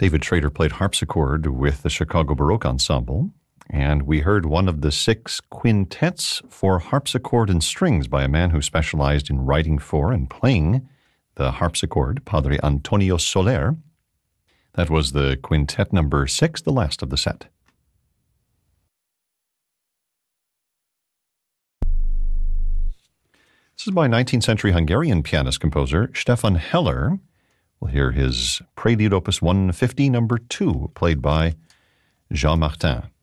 David Schrader played harpsichord with the Chicago Baroque Ensemble, and we heard one of the 6 quintets for harpsichord and strings by a man who specialized in writing for and playing the harpsichord, Padre Antonio Soler. That was the quintet number 6, the last of the set. This is by 19th century Hungarian pianist-composer Stefan Heller. We'll hear his Prelude Opus 150, number 2, played by Jean Martin.